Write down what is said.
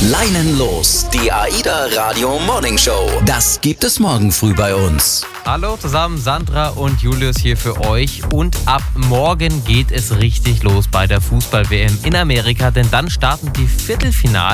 Leinenlos, die AIDA Radio Morning Show. Das gibt es morgen früh bei uns. Hallo zusammen, Sandra und Julius hier für euch. Und ab morgen geht es richtig los bei der Fußball-WM in Amerika, denn dann starten die Viertelfinals.